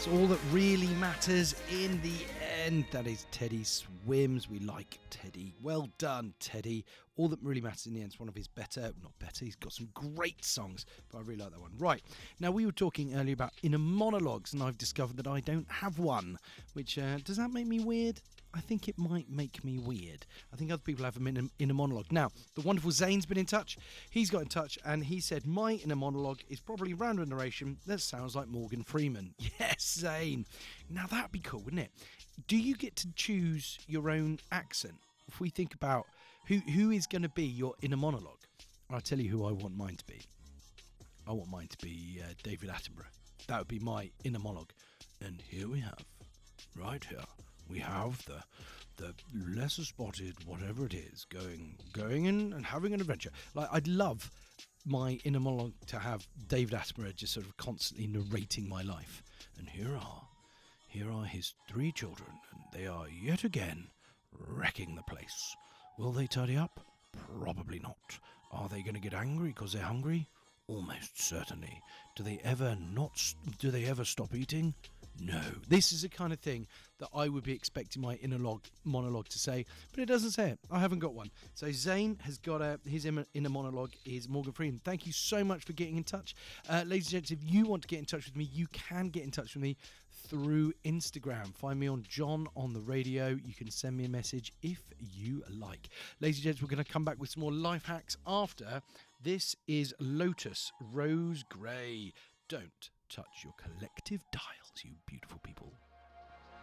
It's all that really matters in the end. That is Teddy Swims. We like Teddy. Well done, Teddy. All that really matters in the end is one of his not better, he's got some great songs, but I really like that one. Right, now we were talking earlier about inner monologues, and I've discovered that I don't have one, which, does that make me weird? I think it might make me weird. I think other people have an inner monologue. Now, the wonderful Zane's been in touch. He's got in touch and he said, my inner monologue is probably random narration that sounds like Morgan Freeman. Yes, Zane. Now, that'd be cool, wouldn't it? Do you get to choose your own accent? If we think about who is going to be your inner monologue, I'll tell you who I want mine to be. I want mine to be David Attenborough. That would be my inner monologue. And here we have, right here, we have the lesser spotted, whatever it is, going in and having an adventure. Like, I'd love my inner monologue to have David Attenborough just sort of constantly narrating my life. And here are his 3 children, and they are yet again wrecking the place. Will they tidy up? Probably not. Are they going to get angry because they're hungry? Almost certainly. Do they ever stop eating? No. This is the kind of thing that I would be expecting my inner monologue to say, but it doesn't say it. I haven't got one. So Zane has got his inner monologue is Morgan Freeman. Thank you so much for getting in touch. Ladies and gents, if you want to get in touch with me, you can get in touch with me through Instagram. Find me on John on the Radio. You can send me a message if you like. Ladies and gents, we're going to come back with some more life hacks after. This is Lotus Rose Grey. Don't touch your collective dials, you beautiful people.